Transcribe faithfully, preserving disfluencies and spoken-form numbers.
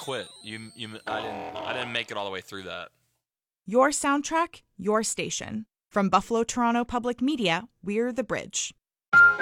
quit. You you I didn't I didn't make it all the way through that. Your soundtrack, your station. From Buffalo Toronto Public Media, we're The Bridge.